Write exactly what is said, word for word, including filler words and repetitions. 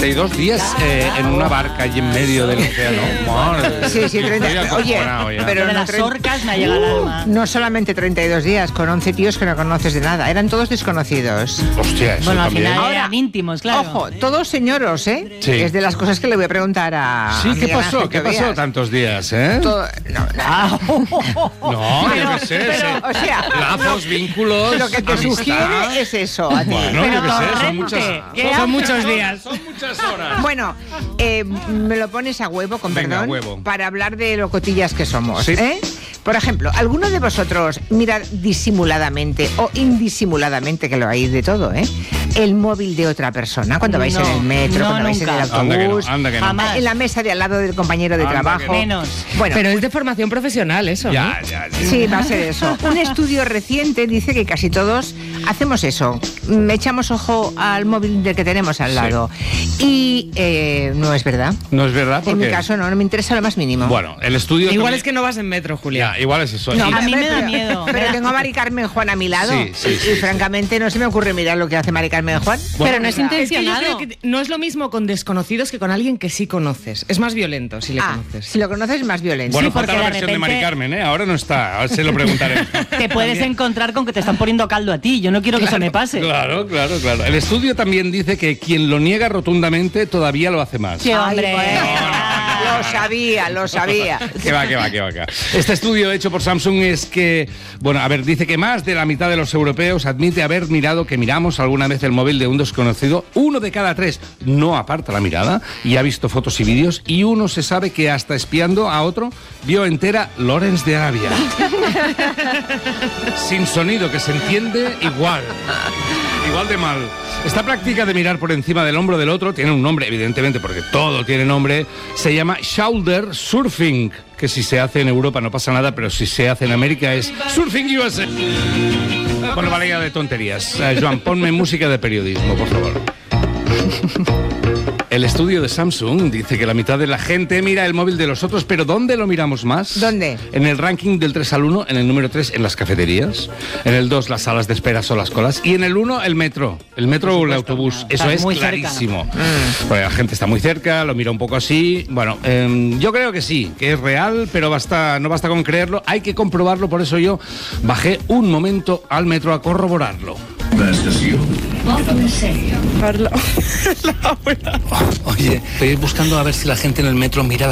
treinta y dos días eh, en una barca allí en medio del océano. Madre, Sí, sí, treinta. Oye, pero de no, las tre- orcas me ha llegado al alma. no solamente treinta y dos días, con once tíos que no conoces de nada. Eran todos desconocidos. Hostia, eso Bueno, al también. final Ahora, eran íntimos, claro. Ojo, todos señoros, ¿eh? Sí. Es de las cosas que le voy a preguntar a. Sí, a ¿qué Miguel pasó? Ángel ¿Qué pasó Tobías. tantos días, eh? Todo- no, no. Ah, No, Pero- yo qué sé. pero, sí. o sea, lazos, vínculos, Lo que te amistad. sugiere es eso a ti. Bueno, Pero yo qué sé, son torrente, muchas, ¿qué son haces? muchos días. Son muchas horas. Bueno, eh, me lo pones a huevo, con Venga, perdón, a huevo. para hablar de lo cotillas que somos. Sí. ¿eh? Por ejemplo, ¿alguno de vosotros mira disimuladamente o indisimuladamente, que lo hay de todo, ¿eh? el móvil de otra persona cuando vais No, en el metro, no, cuando vais nunca. en el Anda que no, autobús, anda que no. Jamás. en la mesa de al lado del compañero de Anda que trabajo? no. Menos. Bueno, Pero es de formación profesional eso, ¿no? Ya, ya, ya. sí, va a ser eso. Un estudio reciente dice que casi todos hacemos eso. Mm, Echamos ojo al móvil del que tenemos al Sí. lado. Y eh, no es verdad. No es verdad porque... En mi caso no, no me interesa lo más mínimo. Bueno, el estudio... Igual también- es que no vas en metro, Julia. Ya, igual es eso. No, Y- a mí me da pero- miedo. Pero Me da- tengo a Mari Carmen Juan a mi lado. Sí, sí, y, sí, y sí. francamente no se me ocurre mirar lo que hace Mari Carmen Juan. Pero no es Es que yo intencionado. que no es lo mismo con desconocidos que con alguien que sí conoces. Es más violento si le Ah, conoces. si lo conoces es más violento. Bueno, Sí, falta porque la de versión de Mari repente- Carmen, ¿eh? Ahora no está, ahora se lo preguntaré. Te puedes encontrar con que te están poniendo caldo a ti. Yo no quiero que eso me pase. Claro, claro, claro. El estudio también dice que quien lo niega rotundamente todavía lo hace más. Sí, Ay, hombre. bueno, Ah. lo sabía, lo sabía. Que va, que va, que va, que va. Este estudio hecho por Samsung es que, bueno, a ver, dice que más de la mitad de los europeos admite haber mirado, que miramos alguna vez el móvil de un desconocido. Uno de cada tres no aparta la mirada y ha visto fotos y vídeos, y uno se sabe que hasta espiando a otro vio entera Lawrence de Arabia. Sin sonido, que se entiende igual. Igual de mal. Esta práctica de mirar por encima del hombro del otro tiene un nombre, evidentemente, porque todo tiene nombre. Se llama shoulder surfing, que si se hace en Europa no pasa nada, pero si se hace en América es surfing U S A. Bueno, vale ya de tonterías. Eh, Joan, ponme música de periodismo, por favor. El estudio de Samsung dice que la mitad de la gente mira el móvil de los otros, pero ¿dónde lo miramos más? ¿Dónde? En el ranking del tres al uno, en el número tres, en las cafeterías, en el dos, las salas de espera o las colas, y en el uno, el metro. El metro o el autobús. Eso Estás es muy cerca. clarísimo. Porque la gente está muy cerca, lo mira un poco así. Bueno, eh, yo creo que sí, que es real, pero basta, no basta con creerlo, hay que comprobarlo. Por eso yo bajé un momento al metro a corroborarlo. Oye, estoy buscando a ver si la gente en el metro mira